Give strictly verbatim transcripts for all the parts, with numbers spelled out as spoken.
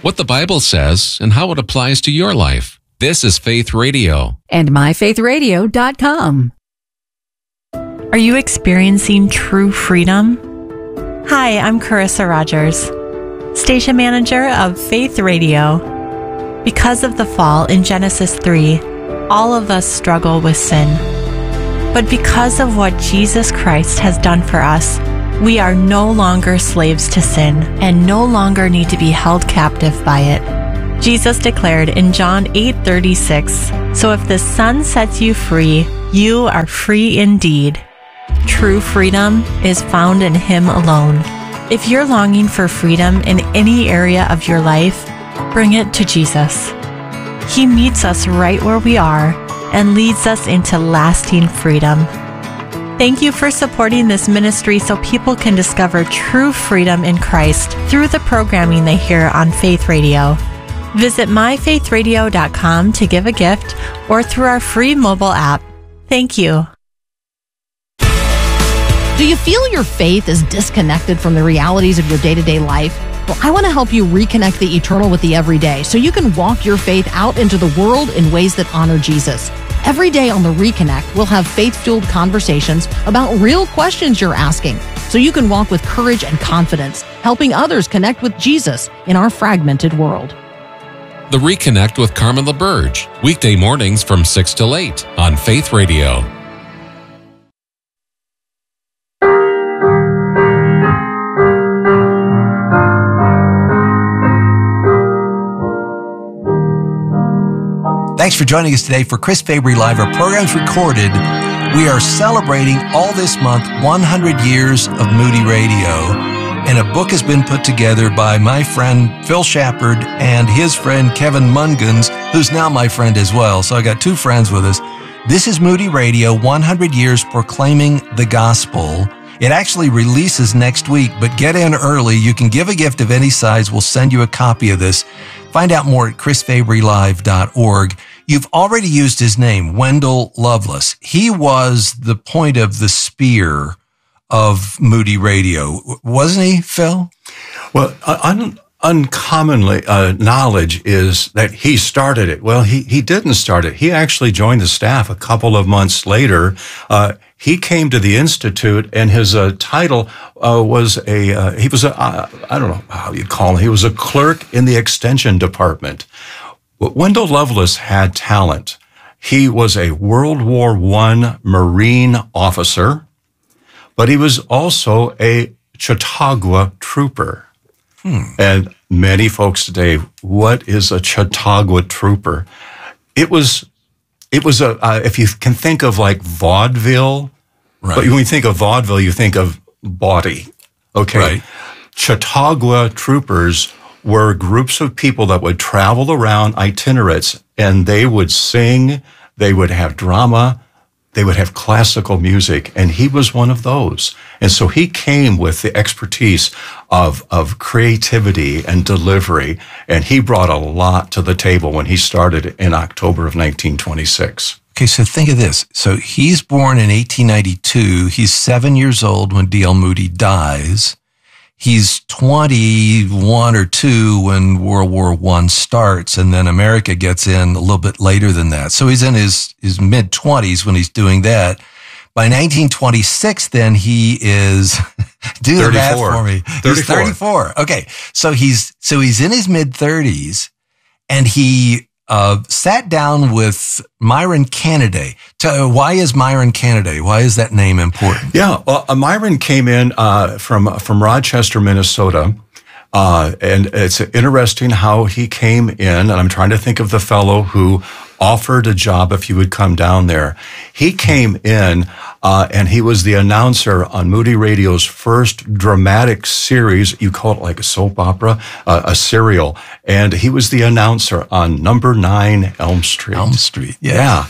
what the Bible says, and how it applies to your life. This is Faith Radio. And my faith radio dot com. Are you experiencing true freedom? Hi, I'm Carissa Rogers, station manager of Faith Radio. Because of the fall in Genesis three, all of us struggle with sin. But because of what Jesus Christ has done for us, we are no longer slaves to sin and no longer need to be held captive by it. Jesus declared in John eight thirty-six, "So if the Son sets you free, you are free indeed." True freedom is found in Him alone. If you're longing for freedom in any area of your life, bring it to Jesus. He meets us right where we are and leads us into lasting freedom. Thank you for supporting this ministry so people can discover true freedom in Christ through the programming they hear on Faith Radio. Visit my faith radio dot com to give a gift or through our free mobile app. Thank you. Do you feel your faith is disconnected from the realities of your day-to-day life? Well, I want to help you reconnect the eternal with the everyday so you can walk your faith out into the world in ways that honor Jesus. Every day on The Reconnect, we'll have faith-fueled conversations about real questions you're asking so you can walk with courage and confidence, helping others connect with Jesus in our fragmented world. The Reconnect with Carmen LaBerge, weekday mornings from six till eight on Faith Radio. Thanks for joining us today for Chris Fabry Live. Our program's recorded. We are celebrating all this month one hundred years of Moody Radio, and a book has been put together by my friend Phil Shepard and his friend Kevin Mungans, who's now my friend as well. So I got two friends with us. This is Moody Radio, one hundred years proclaiming the gospel. It actually releases next week, but get in early. You can give a gift of any size. We'll send you a copy of this. Find out more at chris fabry live dot org. You've already used his name, Wendell Lovelace. He was the point of the spear of Moody Radio, wasn't he, Phil? Well, un- uncommonly uh, knowledge is that he started it. Well, he, he didn't start it. He actually joined the staff a couple of months later. Uh, he came to the Institute, and his uh, title uh, was a, uh, he was a, uh, I don't know how you call him, he was a clerk in the Extension Department. Wendell Lovelace had talent. He was a World War One Marine officer, but he was also a Chautauqua trooper. Hmm. And many folks today, what is a Chautauqua trooper? It was, it was a, uh, if you can think of like vaudeville, right. But when you think of vaudeville, you think of bawdy. Okay. Right. Chautauqua troopers were groups of people that would travel around itinerates, and they would sing, they would have drama, they would have classical music, and he was one of those. And so he came with the expertise of, of creativity and delivery, and he brought a lot to the table when he started in October of nineteen twenty-six. Okay, so think of this. So he's born in eighteen ninety-two. He's seven years old when D L Moody dies. He's twenty-one or two when World War One starts, and then America gets in a little bit later than that. So he's in his, his mid-twenties when he's doing that. By nineteen twenty-six, then he is, do the math for me. He's thirty-four. Okay, so he's so he's in his mid-thirties, and he uh, sat down with Myron Canaday. To, why is Myron Canaday? Why is that name important? Yeah, uh, Myron came in uh, from from Rochester, Minnesota, uh, and it's interesting how he came in. And I'm trying to think of the fellow who offered a job if he would come down there. He came in, uh, and he was the announcer on Moody Radio's first dramatic series. You call it like a soap opera, uh, a serial. And he was the announcer on Number Nine Elm Street. Elm Street, yes. Yeah.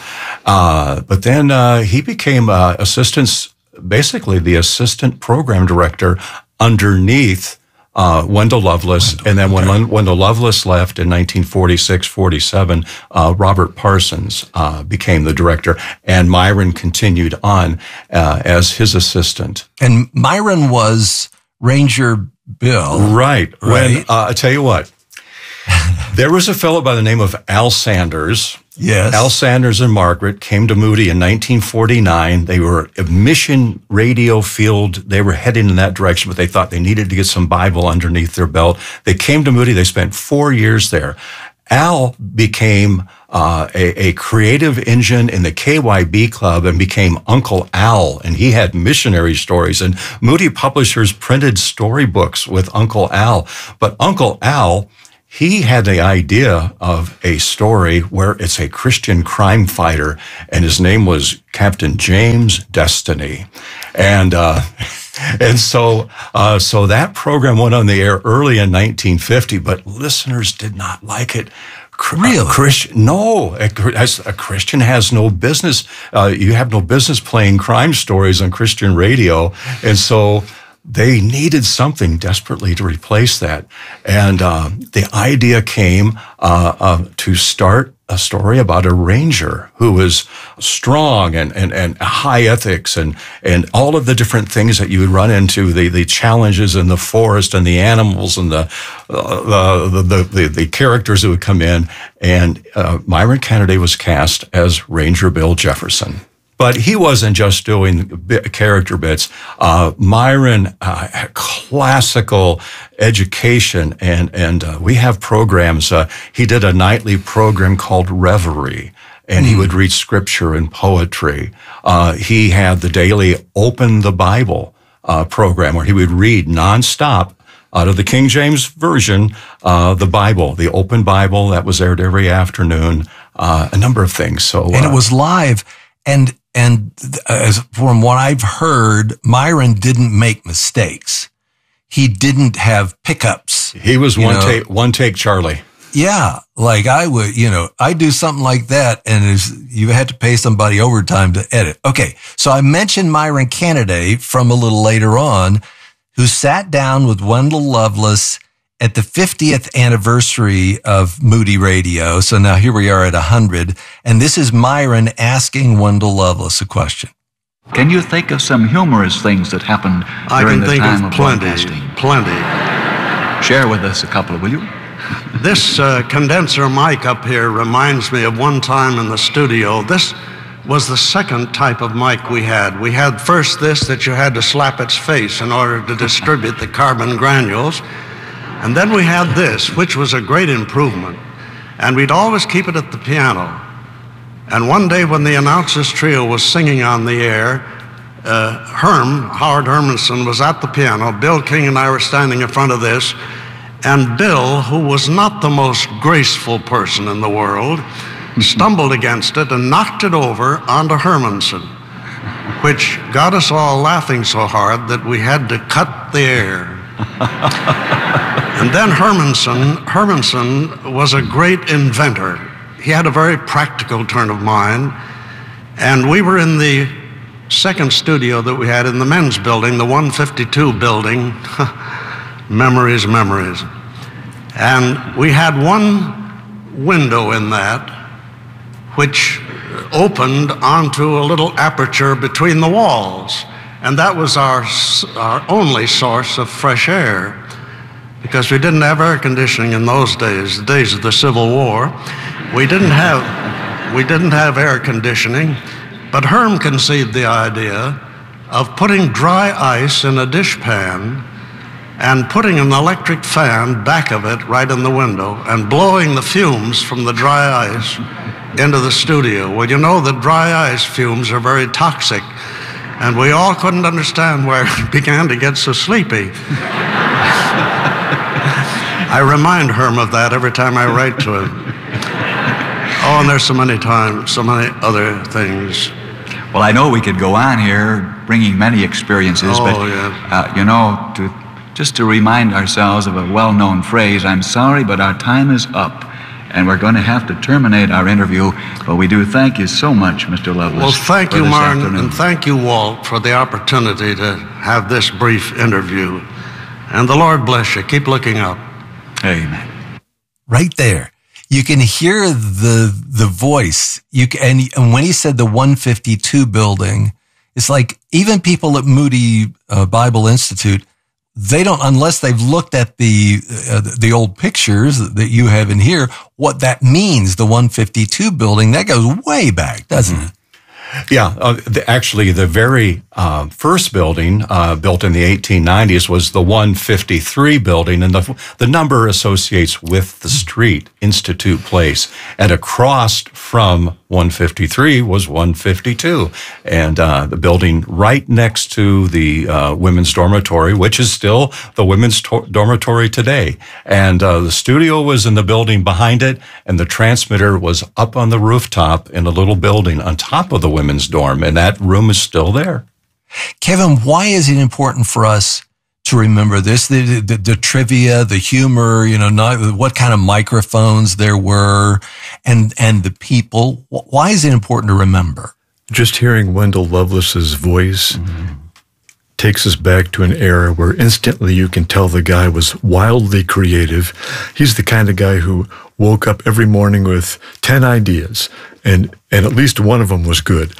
Uh, but then uh, he became uh, assistant, basically the assistant program director underneath Uh, Wendell Lovelace, Wendell, and then when okay. Wendell Lovelace left in nineteen forty-six forty-seven, uh, Robert Parsons uh, became the director, and Myron continued on uh, as his assistant. And Myron was Ranger Bill. Right. Right. When, uh, I tell you what, There was a fellow by the name of Al Sanders. Yes. Al Sanders and Margaret came to Moody in nineteen forty-nine. They were a mission radio field. They were heading in that direction, but they thought they needed to get some Bible underneath their belt. They came to Moody. They spent four years there. Al became uh, a, a creative engine in the K Y B Club and became Uncle Al, and he had missionary stories. And Moody Publishers printed storybooks with Uncle Al. But Uncle Al, he had the idea of a story where it's a Christian crime fighter, and his name was Captain James Destiny. And uh, and so uh, so that program went on the air early in nineteen fifty, but listeners did not like it. Really? A Christian, no, a, a Christian has no business. Uh, you have no business playing crime stories on Christian radio, and so they needed something desperately to replace that. And uh, the idea came uh, uh, to start a story about a ranger who was strong and, and, and high ethics and, and all of the different things that you would run into, the, the challenges in the forest and the animals and the, uh, the, the, the, the characters that would come in. And uh, Myron Canaday was cast as Ranger Bill Jefferson. But he wasn't just doing bit, character bits. Uh, Myron uh, had classical education, and and uh, we have programs. Uh, he did a nightly program called Reverie, and mm. he would read scripture and poetry. Uh, he had the daily Open the Bible uh, program, where he would read nonstop out of the King James Version, uh, the Bible, the Open Bible that was aired every afternoon. Uh, a number of things. So, and uh, it was live, and. And as from what I've heard, Myron didn't make mistakes. He didn't have pickups. He was one know. take, one take Charlie. Yeah. Like I would, you know, I do something like that and you had to pay somebody overtime to edit. Okay. So I mentioned Myron Canaday from a little later on, who sat down with Wendell Lovelace at the fiftieth anniversary of Moody Radio. So now here we are at one hundred. And this is Myron asking Wendell Lovelace a question. Can you think of some humorous things that happened during the time of broadcasting? I can think of plenty, plenty. Share with us a couple, will you? This uh, condenser mic up here reminds me of one time in the studio. This was the second type of mic we had. We had first this that you had to slap its face in order to distribute the carbon granules. And then we had this, which was a great improvement. And we'd always keep it at the piano. And one day when the Announcers Trio was singing on the air, uh, Herm, Howard Hermanson, was at the piano. Bill King and I were standing in front of this. And Bill, who was not the most graceful person in the world, stumbled against it and knocked it over onto Hermanson, which got us all laughing so hard that we had to cut the air. And then Hermanson, Hermanson was a great inventor. He had a very practical turn of mind. And we were in the second studio that we had in the men's building, the one fifty-two building. Memories, memories. And we had one window in that which opened onto a little aperture between the walls. And that was our, our only source of fresh air, because we didn't have air conditioning in those days, the days of the Civil War. We didn't have, we didn't have air conditioning, but Herm conceived the idea of putting dry ice in a dish pan and putting an electric fan back of it right in the window and blowing the fumes from the dry ice into the studio. Well, you know that dry ice fumes are very toxic, and we all couldn't understand why it began to get so sleepy. I remind Herm of that every time I write to him. Oh, and there's so many times, so many other things. Well, I know we could go on here bringing many experiences, oh, but, yeah. uh, you know, to, just to remind ourselves of a well-known phrase, I'm sorry, but our time is up, and we're going to have to terminate our interview, but we do thank you so much, Mister Lovelace. Well, thank you, Martin, afternoon. and thank you, Walt, for the opportunity to have this brief interview. And the Lord bless you. Keep looking up. Amen. Right there. You can hear the the voice. You can, and, and when he said the one fifty-two building, it's like even people at Moody uh, Bible Institute, they don't, unless they've looked at the uh, the old pictures that you have in here, what that means, the one fifty-two building, that goes way back, doesn't mm-hmm. it? Yeah, uh, the, actually, the very uh, first building uh, built in the eighteen nineties was the one fifty-three building, and the the number associates with the street, Institute Place, and across from one fifty-three was one fifty-two, and uh, the building right next to the uh, women's dormitory, which is still the women's to- dormitory today, and uh, the studio was in the building behind it, and the transmitter was up on the rooftop in a little building on top of the women's dorm, and that room is still there. Kevin, why is it important for us to remember this? The, the, the trivia, the humor, you know, not, what kind of microphones there were, and and the people. Why is it important to remember? Just hearing Wendell Lovelace's voice mm-hmm. takes us back to an era where instantly you can tell the guy was wildly creative. He's the kind of guy who woke up every morning with ten ideas, and and at least one of them was good.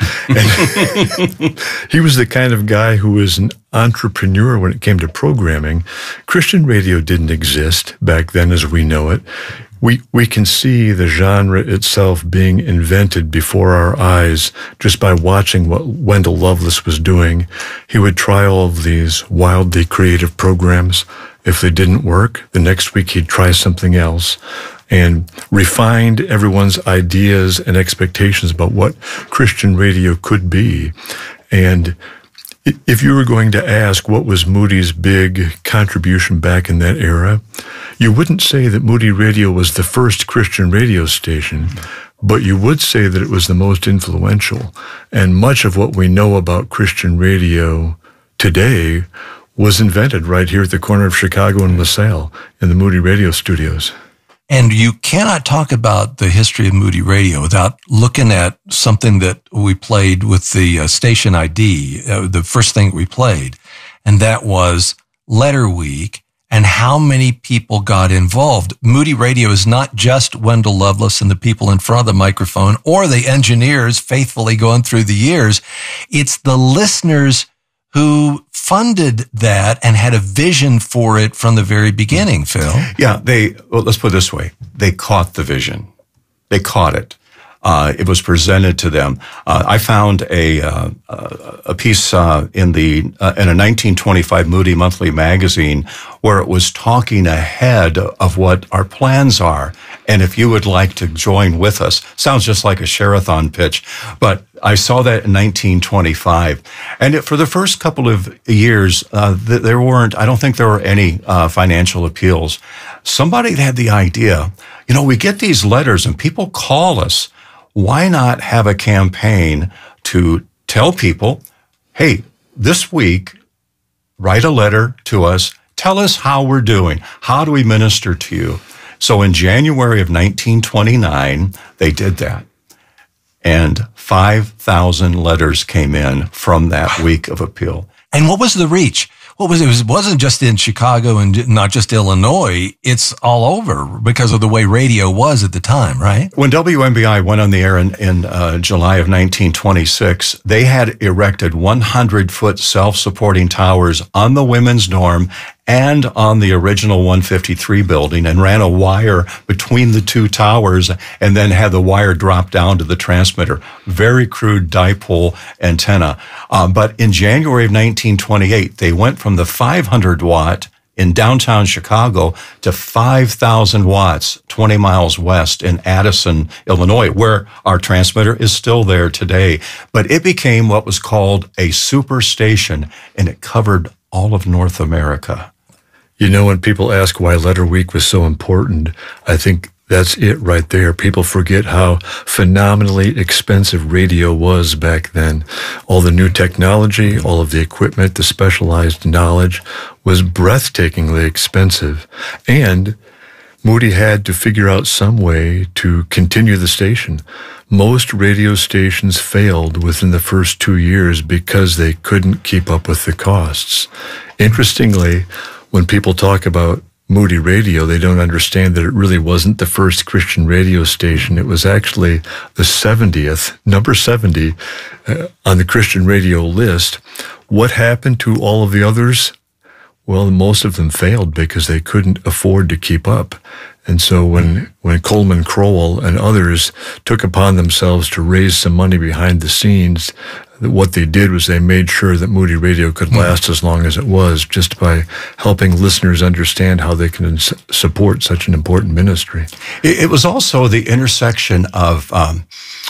And he was the kind of guy who was an entrepreneur when it came to programming. Christian radio didn't exist back then as we know it. We we can see the genre itself being invented before our eyes just by watching what Wendell Lovelace was doing. He would try all of these wildly creative programs. If they didn't work, the next week he'd try something else, and refined everyone's ideas and expectations about what Christian radio could be. And if you were going to ask what was Moody's big contribution back in that era, you wouldn't say that Moody Radio was the first Christian radio station, but you would say that it was the most influential. And much of what we know about Christian radio today was invented right here at the corner of Chicago and LaSalle in the Moody Radio studios. And you cannot talk about the history of Moody Radio without looking at something that we played with the uh, station I D, uh, the first thing we played, and that was Letter Week and how many people got involved. Moody Radio is not just Wendell Lovelace and the people in front of the microphone or the engineers faithfully going through the years. It's the listeners who funded that and had a vision for it from the very beginning, Phil. Yeah, they, well, let's put it this way. They caught the vision. They caught it. Uh, it was presented to them. Uh, I found a uh, a piece uh, in the uh, in a nineteen twenty-five Moody Monthly magazine where it was talking ahead of what our plans are. And if you would like to join with us, sounds just like a Share-a-thon pitch, but I saw that in nineteen twenty-five. And it, for the first couple of years, uh, th- there weren't, I don't think there were any uh, financial appeals. Somebody had the idea, you know, we get these letters and people call us. Why not have a campaign to tell people, hey, this week, write a letter to us, tell us how we're doing, how do we minister to you? So in January of nineteen twenty-nine, they did that. And five thousand letters came in from that week of appeal. And what was the reach? What was it? It wasn't just in Chicago and not just Illinois. It's all over because of the way radio was at the time, right? When W M B I went on the air in, in uh, July of nineteen twenty-six, they had erected one hundred foot self-supporting towers on the women's dorm and on the original one fifty-three building and ran a wire between the two towers and then had the wire drop down to the transmitter. Very crude dipole antenna. Um, but in January of nineteen twenty-eight, they went from the five hundred watt in downtown Chicago to five thousand watts, twenty miles west in Addison, Illinois, where our transmitter is still there today. But it became what was called a superstation, and it covered all of North America. You know, when people ask why Letter Week was so important, I think that's it right there. People forget how phenomenally expensive radio was back then. All the new technology, all of the equipment, the specialized knowledge was breathtakingly expensive. And Moody had to figure out some way to continue the station. Most radio stations failed within the first two years because they couldn't keep up with the costs. Interestingly, when people talk about Moody Radio, they don't understand that it really wasn't the first Christian radio station. It was actually the seventieth, number seventy uh, on the Christian radio list. What happened to all of the others? Well, most of them failed because they couldn't afford to keep up. And so when, when Coleman Crowell and others took upon themselves to raise some money behind the scenes, what they did was they made sure that Moody Radio could last as long as it was, just by helping listeners understand how they can s- support such an important ministry. It, it was also the intersection of, um,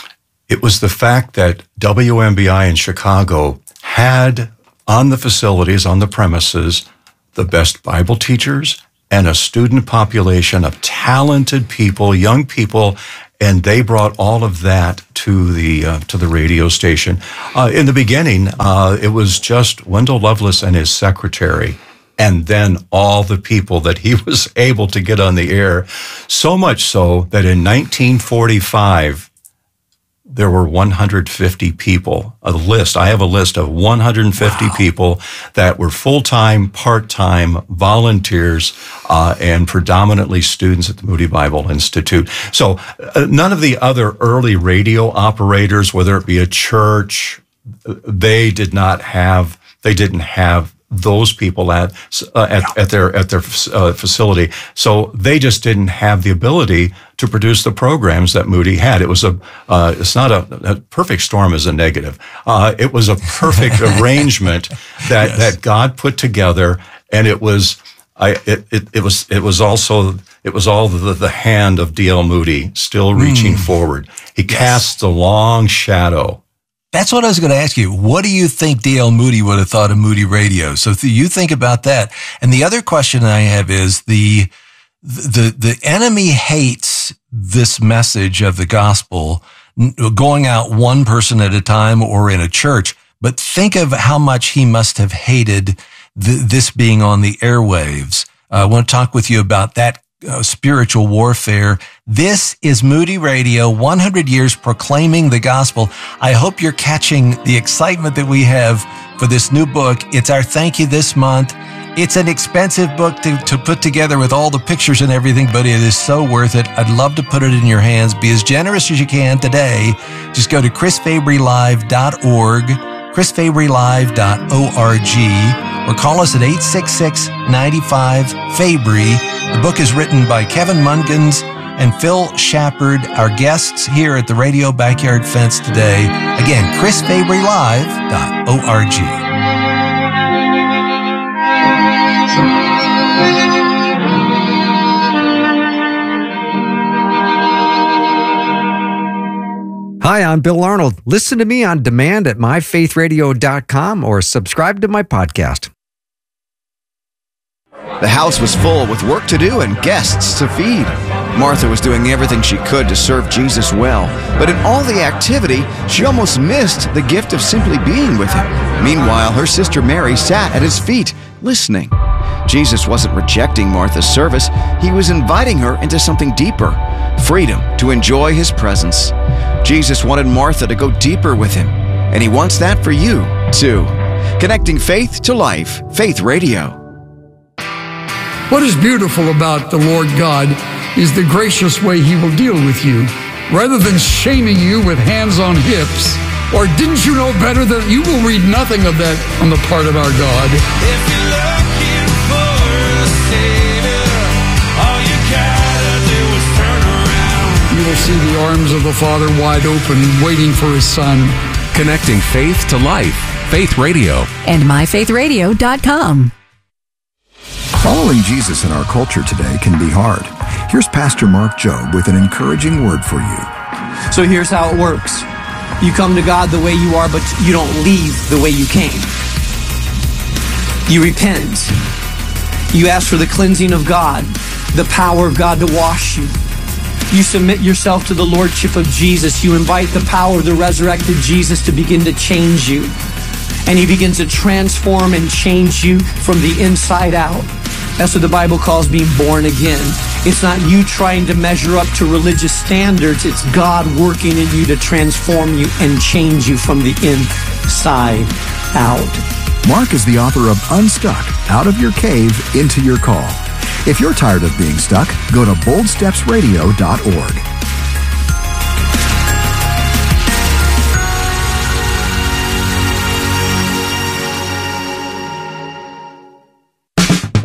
it was the fact that W M B I in Chicago had on the facilities, on the premises, the best Bible teachers and a student population of talented people, young people, and they brought all of that to the uh, to the radio station. Uh, in the beginning, uh, it was just Wendell Lovelace and his secretary, and then all the people that he was able to get on the air. So much so that in nineteen forty-five, there were one hundred fifty people, a list. I have a list of one hundred fifty wow. people that were full-time, part-time volunteers, uh, and predominantly students at the Moody Bible Institute. So uh, none of the other early radio operators, whether it be a church, they did not have, they didn't have those people at uh, at, at their at their uh, facility, so they just didn't have the ability to produce the programs that Moody had. It was a uh, it's not a, a perfect storm is a negative. Uh, it was a perfect arrangement that yes. that God put together, and it was I it, it it was it was also it was all the, the hand of D L Moody still reaching mm. forward. He yes. casts a long shadow. That's what I was going to ask you. What do you think D L Moody would have thought of Moody Radio? So th- you think about that. And the other question I have is the, the, the enemy hates this message of the gospel going out one person at a time or in a church. But think of how much he must have hated th- this being on the airwaves. Uh, I want to talk with you about that Uh, spiritual warfare. This is Moody Radio, one hundred years proclaiming the gospel. I hope you're catching the excitement that we have for this new book. It's our thank you this month. It's an expensive book to, to put together with all the pictures and everything, but it is so worth it. I'd love to put it in your hands. Be as generous as you can today. Just go to chris fabry live dot org, chris fabry live dot org, or call us at eight six six, nine five, Fabry. The book is written by Kevin Mungans and Phil Shepard, our guests here at the Radio Backyard Fence today. Again, chris fabry live dot org. Hi, I'm Bill Arnold. Listen to me on demand at my faith radio dot com or subscribe to my podcast. The house was full with work to do and guests to feed. Martha was doing everything she could to serve Jesus well, but in all the activity, she almost missed the gift of simply being with him. Meanwhile, her sister Mary sat at his feet, listening. Jesus wasn't rejecting Martha's service. He was inviting her into something deeper, freedom to enjoy his presence. Jesus wanted Martha to go deeper with him, and he wants that for you, too. Connecting faith to life, Faith Radio. What is beautiful about the Lord God is the gracious way he will deal with you. Rather than shaming you with hands on hips, or didn't you know better that you will read nothing of that on the part of our God. If you're looking for a savior, all you gotta do is turn around. You will see the arms of the Father wide open, waiting for his Son. Connecting faith to life. Faith Radio. And my faith radio dot com. Following Jesus in our culture today can be hard. Here's Pastor Mark Jobe with an encouraging word for you. So here's how it works. You come to God the way you are, but you don't leave the way you came. You repent. You ask for the cleansing of God, the power of God to wash you. You submit yourself to the Lordship of Jesus. You invite the power of the resurrected Jesus to begin to change you. And he begins to transform and change you from the inside out. That's what the Bible calls being born again. It's not you trying to measure up to religious standards. It's God working in you to transform you and change you from the inside out. Mark is the author of Unstuck, Out of Your Cave, Into Your Call. If you're tired of being stuck, go to bold steps radio dot org.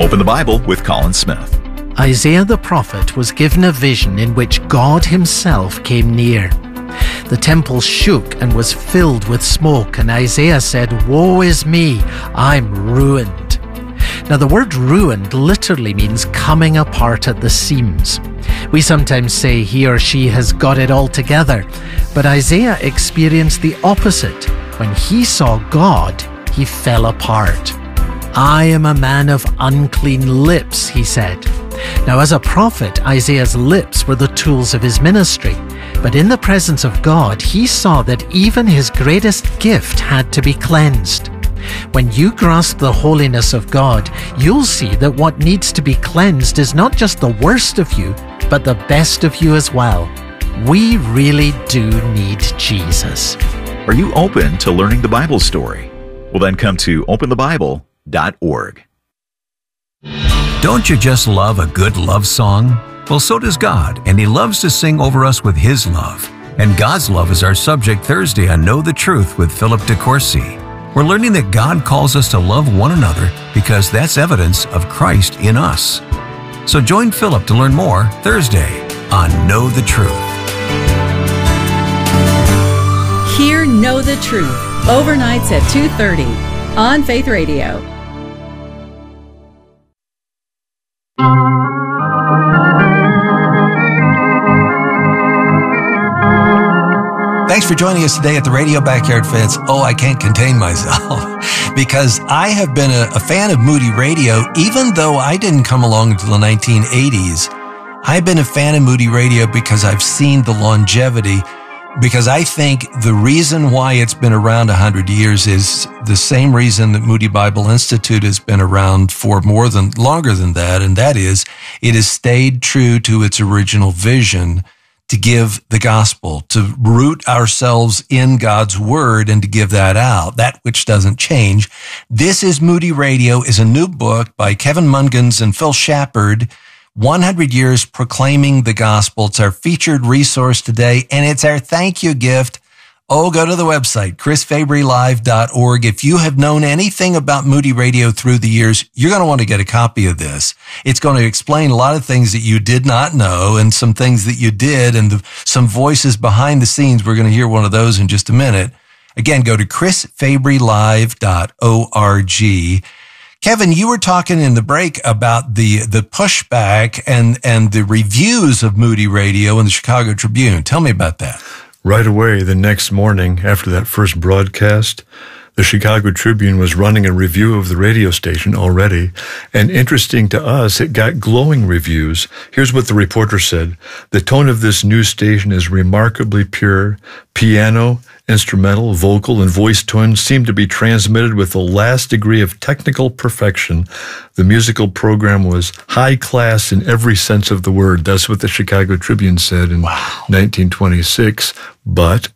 Open the Bible with Colin Smith. Isaiah the prophet was given a vision in which God himself came near. The temple shook and was filled with smoke, and Isaiah said, "Woe is me, I'm ruined." Now the word ruined literally means coming apart at the seams. We sometimes say he or she has got it all together, but Isaiah experienced the opposite. When he saw God, he fell apart. "I am a man of unclean lips," he said. Now, as a prophet, Isaiah's lips were the tools of his ministry. But in the presence of God, he saw that even his greatest gift had to be cleansed. When you grasp the holiness of God, you'll see that what needs to be cleansed is not just the worst of you, but the best of you as well. We really do need Jesus. Are you open to learning the Bible story? Well, then come to open the bible dot org. Don't you just love a good love song? Well, so does God, and He loves to sing over us with His love. And God's love is our subject Thursday on Know the Truth with Philip DeCourcy. We're learning that God calls us to love one another because that's evidence of Christ in us. So join Philip to learn more Thursday on Know the Truth. Hear Know the Truth, overnights at two thirty on Faith Radio. Thanks for joining us today at the Radio Backyard Fence. Oh, I can't contain myself because I have been a, a fan of Moody Radio, even though I didn't come along until the nineteen eighties. I've been a fan of Moody Radio because I've seen the longevity, because I think the reason why it's been around one hundred years is the same reason that Moody Bible Institute has been around for more than, longer than that, and that is it has stayed true to its original vision to give the gospel, to root ourselves in God's word and to give that out, that which doesn't change. This is Moody Radio is a new book by Kevin Mungans and Phil Shepard, one hundred years Proclaiming the Gospel. It's our featured resource today, and it's our thank you gift. Oh, go to the website, chris fabry live dot org. If you have known anything about Moody Radio through the years, you're going to want to get a copy of this. It's going to explain a lot of things that you did not know and some things that you did and the, some voices behind the scenes. We're going to hear one of those in just a minute. Again, go to chris fabry live dot org. Kevin, you were talking in the break about the, the pushback and, and the reviews of Moody Radio in the Chicago Tribune. Tell me about that. Right away, the next morning after that first broadcast, the Chicago Tribune was running a review of the radio station already, and interesting to us, it got glowing reviews. Here's what the reporter said. "The tone of this news station is remarkably pure. Piano, instrumental, vocal, and voice tones seem to be transmitted with the last degree of technical perfection. The musical program was high class in every sense of the word." That's what the Chicago Tribune said in wow. nineteen twenty-six. But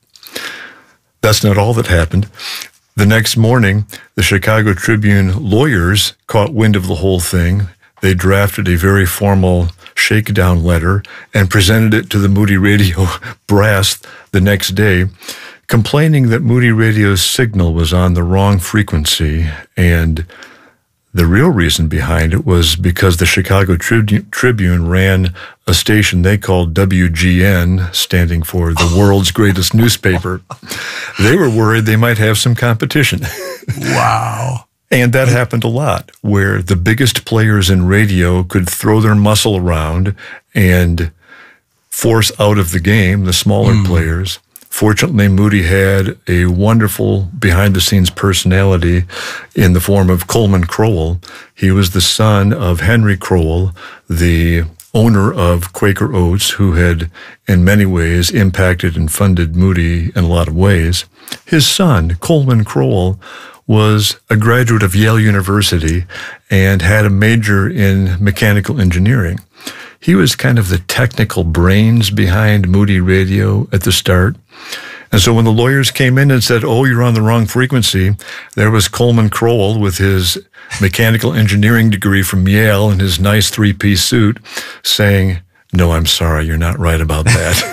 that's not all that happened. The next morning, the Chicago Tribune lawyers caught wind of the whole thing. They drafted a very formal shakedown letter and presented it to the Moody Radio brass the next day, complaining that Moody Radio's signal was on the wrong frequency. And the real reason behind it was because the Chicago Tribu- Tribune ran a station they called W G N, standing for the world's greatest newspaper. They were worried they might have some competition. Wow. And that happened a lot, where the biggest players in radio could throw their muscle around and force out of the game the smaller mm. players. Fortunately, Moody had a wonderful behind-the-scenes personality in the form of Coleman Crowell. He was the son of Henry Crowell, the owner of Quaker Oats, who had in many ways impacted and funded Moody in a lot of ways. His son, Coleman Crowell, was a graduate of Yale University and had a major in mechanical engineering. He was kind of the technical brains behind Moody Radio at the start. And so when the lawyers came in and said, "Oh, you're on the wrong frequency," there was Coleman Crowell with his mechanical engineering degree from Yale and his nice three-piece suit saying, "No, I'm sorry, you're not right about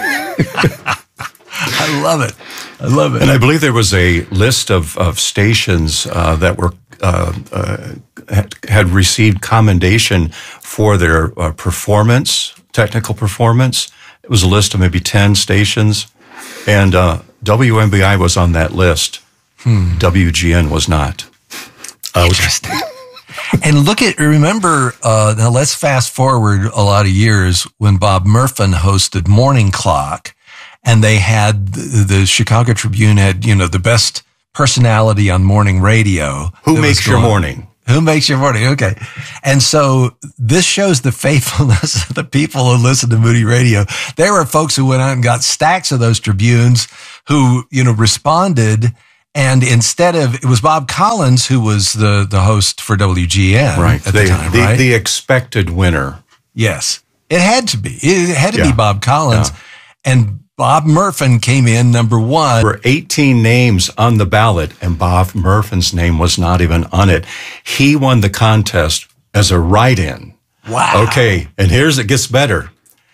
that." I love it. I love it. And I believe there was a list of, of stations uh, that were uh, uh, had, had received commendation for their uh, performance, technical performance. It was a list of maybe ten stations, and uh, W M B I was on that list. Hmm. W G N was not. Interesting. And look at, remember, uh, now let's fast forward a lot of years when Bob Murphin hosted Morning Clock, and they had, the, the Chicago Tribune had, you know, the best personality on morning radio. Who makes your morning? Who makes your morning? Okay. And so this shows the faithfulness of the people who listen to Moody Radio. There were folks who went out and got stacks of those Tribunes who, you know, responded. And instead of, it was Bob Collins who was the, the host for W G N right. at the, the time, the, right? The expected winner. Yes. It had to be. It had to yeah. be Bob Collins. Yeah. And Bob Murphin came in number one. There were eighteen names on the ballot, and Bob Murphin's name was not even on it. He won the contest as a write-in. Wow. Okay, and here's, it gets better.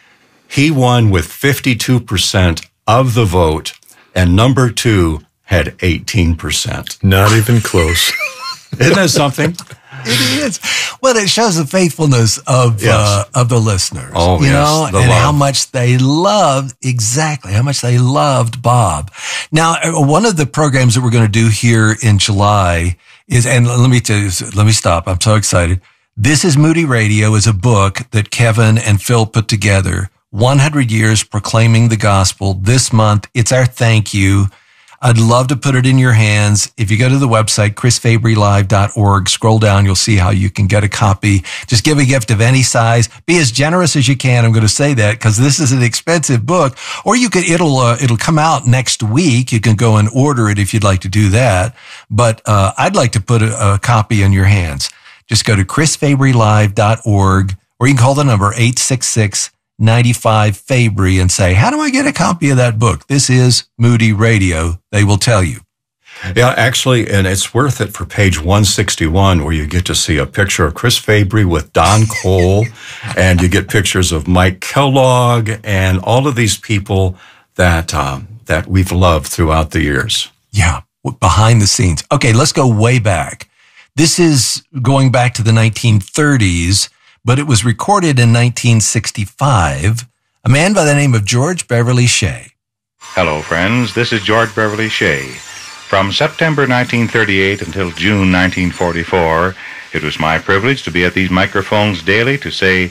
He won with fifty-two percent of the vote, and number two had eighteen percent. Not even close. Isn't that something? It is. Well, it shows the faithfulness of Yes. uh, of the listeners, Oh, you yes, know, the and love. how much they loved, exactly, how much they loved Bob. Now, uh, one of the programs that we're going to do here in July is, and let me tell you, let me stop. I'm so excited. This is Moody Radio is a book that Kevin and Phil put together. one hundred years proclaiming the gospel. This month, it's our thank you. I'd love to put it in your hands. If you go to the website, chris fabry live dot org, scroll down, you'll see how you can get a copy. Just give a gift of any size. Be as generous as you can. I'm going to say that because this is an expensive book. Or you could, it'll, uh, it'll come out next week. You can go and order it if you'd like to do that. But, uh, I'd like to put a, a copy in your hands. Just go to chris fabry live dot org, or you can call the number eight six six, nine five, Fabry and say, how do I get a copy of that book? This is Moody Radio. They will tell you. Yeah, actually, and it's worth it for page one sixty-one, where you get to see a picture of Chris Fabry with Don Cole, and you get pictures of Mike Kellogg and all of these people that um, that we've loved throughout the years. Yeah, behind the scenes. Okay, let's go way back. This is going back to the nineteen thirties, but it was recorded in nineteen sixty-five. A man by the name of George Beverly Shea. Hello, friends. This is George Beverly Shea. From September nineteen thirty-eight until June nineteen forty-four, it was my privilege to be at these microphones daily to say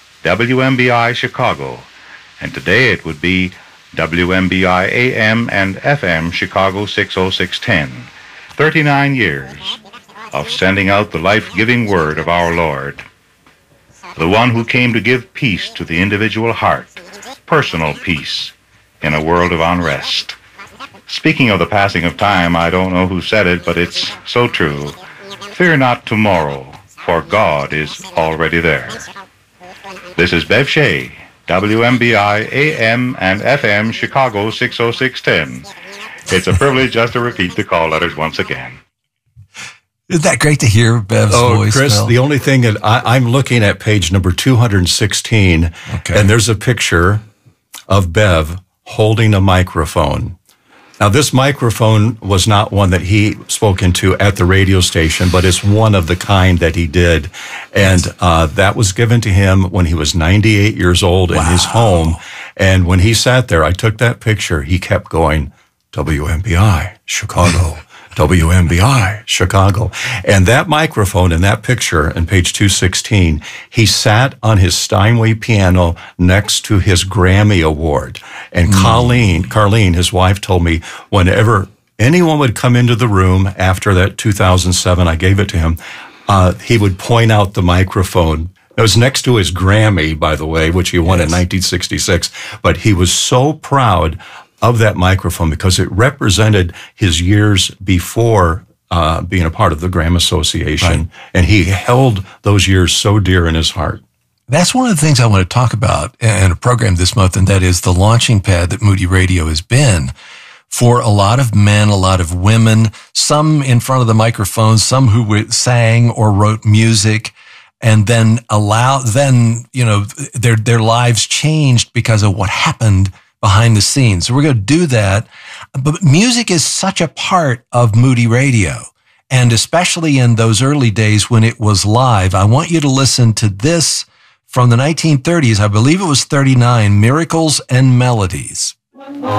W M B I Chicago. And today it would be W M B I A M and F M Chicago six oh six ten. thirty-nine years of sending out the life-giving word of our Lord. The one who came to give peace to the individual heart, personal peace in a world of unrest. Speaking of the passing of time, I don't know who said it, but it's so true. Fear not tomorrow, for God is already there. This is Bev Shea, W M B I A M and F M Chicago six oh six ten. It's a privilege just to repeat the call letters once again. Isn't that great to hear Bev's oh, voice? Chris, Phil? the only thing that I, I'm looking at page number two sixteen, okay. And there's a picture of Bev holding a microphone. Now, this microphone was not one that he spoke into at the radio station, but it's one of the kind that he did. And uh, that was given to him when he was ninety-eight years old in wow. his home. And when he sat there, I took that picture. He kept going, W M B I, Chicago. W M B I, Chicago. And that microphone in that picture in page two sixteen, he sat on his Steinway piano next to his Grammy Award. And mm. Colleen, Carlene, his wife, told me whenever anyone would come into the room after that two thousand seven, I gave it to him, uh, he would point out the microphone. It was next to his Grammy, by the way, which he won yes. in nineteen sixty-six. But he was so proud of that microphone because it represented his years before uh, being a part of the Graham Association. Right. And he held those years so dear in his heart. That's one of the things I want to talk about in a program this month, and that is the launching pad that Moody Radio has been for a lot of men, a lot of women, some in front of the microphones, some who sang or wrote music, and then allow, then, you know, their, their lives changed because of what happened behind the scenes. So we're going to do that. But music is such a part of Moody Radio. And especially in those early days when it was live, I want you to listen to this from the nineteen thirties. I believe it was thirty-nine, Miracles and Melodies.